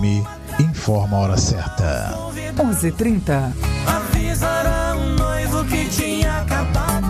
FM informa a hora certa. 11h30. Avisará o noivo que tinha acabado.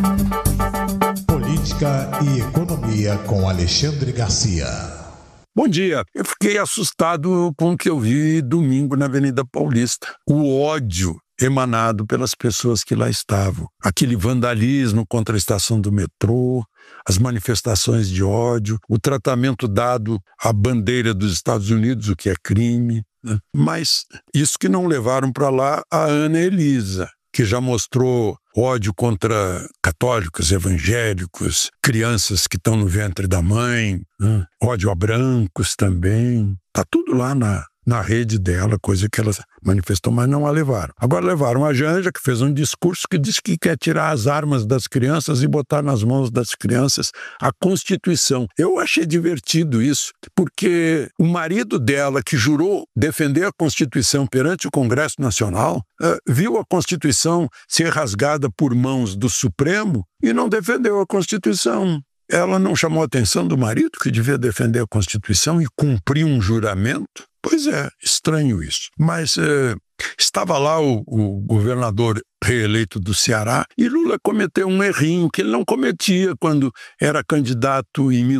Política e economia com Alexandre Garcia. Bom dia. Eu fiquei assustado com o que eu vi domingo na Avenida Paulista. O ódio emanado pelas pessoas que lá estavam. Aquele vandalismo contra a estação do metrô, as manifestações de ódio, o tratamento dado à bandeira dos Estados Unidos, o que é crime, né? Mas isso que não levaram para lá a Ana Elisa, que já mostrou ódio contra católicos, evangélicos, crianças que estão no ventre da mãe, né? Ódio a brancos também. Está tudo lá na rede dela, coisa que ela manifestou, mas não a levaram. Agora levaram a Janja, que fez um discurso que diz que quer tirar as armas das crianças e botar nas mãos das crianças a Constituição. Eu achei divertido isso, porque o marido dela, que jurou defender a Constituição perante o Congresso Nacional, viu a Constituição ser rasgada por mãos do Supremo e não defendeu a Constituição. Ela não chamou a atenção do marido, que devia defender a Constituição e cumprir um juramento? Pois é, estranho isso. Mas estava lá o governador reeleito do Ceará e Lula cometeu um errinho que ele não cometia quando era candidato em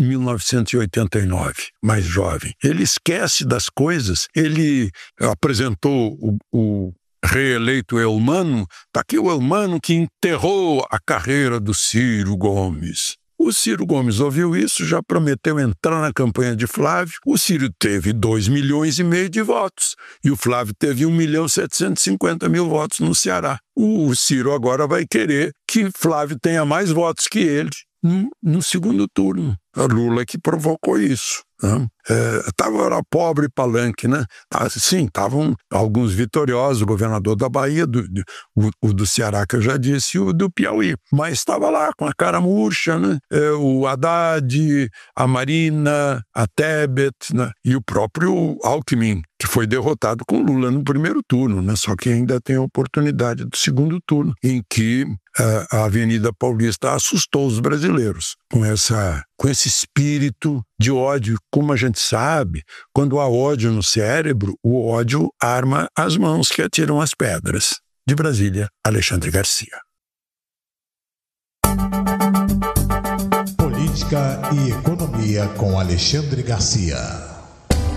1989, mais jovem. Ele esquece das coisas. Ele apresentou o reeleito Eumano. Está aqui o Eumano que enterrou a carreira do Ciro Gomes. O Ciro Gomes ouviu isso, já prometeu entrar na campanha de Flávio. O Ciro teve 2,5 milhões de votos e o Flávio teve 1.750.000 votos no Ceará. O Ciro agora vai querer que Flávio tenha mais votos que ele no segundo turno. A Lula que provocou isso. Era pobre palanque, né? Sim, estavam alguns vitoriosos, o governador da Bahia, o do Ceará, que eu já disse, e o do Piauí. Mas estava lá com a cara murcha, né? O Haddad, a Marina, a Tebet, né? E o próprio Alckmin, que foi derrotado com Lula no primeiro turno, né? Só que ainda tem a oportunidade do segundo turno, em que a Avenida Paulista assustou os brasileiros com esse espírito de ódio. Como a gente sabe, quando há ódio no cérebro, o ódio arma as mãos que atiram as pedras. De Brasília, Alexandre Garcia. Política e economia com Alexandre Garcia.